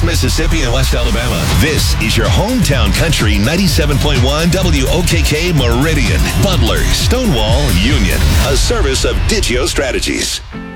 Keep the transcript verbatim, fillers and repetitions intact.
Mississippi and West Alabama. This is your hometown country ninety-seven point one W O K K Meridian, Butler, Stonewall, Union. A service of Digio Strategies.